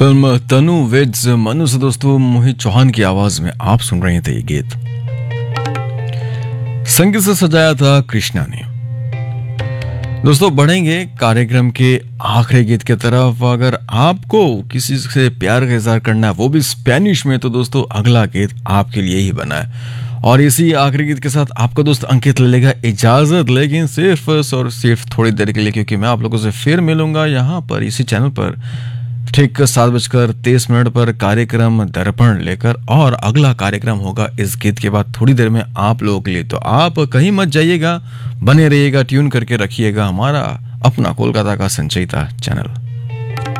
Film तनु विद्स मनु से दोस्तों मोहित चौहान की आवाज में आप सुन रहे थे ये गीत। संगीत से सजाया था कृष्णा ने। दोस्तों बढ़ेंगे कार्यक्रम के आखिरी गीत की तरफ। अगर आपको किसी से प्यार का इजहार करना है वो भी स्पेनिश में, तो दोस्तों अगला गीत आपके लिए ही बना है। और इसी आखिरी गीत के साथ आपका दोस्त अंकित ले लेगा इजाजत, लेकिन सिर्फ और सिर्फ थोड़ी देर के लिए, क्योंकि मैं आप लोगों से फिर मिलूंगा यहाँ पर इसी चैनल पर ठीक 7:23 पर कार्यक्रम दर्पण लेकर। और अगला कार्यक्रम होगा इस गीत के बाद थोड़ी देर में आप लोगों के लिए। तो आप कहीं मत जाइएगा, बने रहिएगा, ट्यून करके रखिएगा हमारा अपना कोलकाता का संचयिता चैनल।